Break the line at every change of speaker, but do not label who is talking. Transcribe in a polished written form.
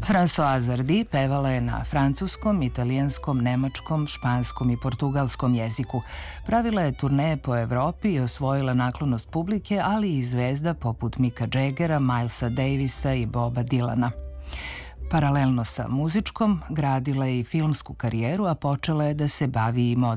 Françoise Hardy pevala je na francuskom, italijanskom, nemačkom, španskom i portugalskom jeziku. Pravila je turneje po Evropi i osvojila naklonost publike, ali i zvezda poput Micka Jaggera, Milesa Davisa i Boba Dylana. Paralelno sa muzičkom, gradila je i filmsku karijeru, a počela je da se bavi i modelom.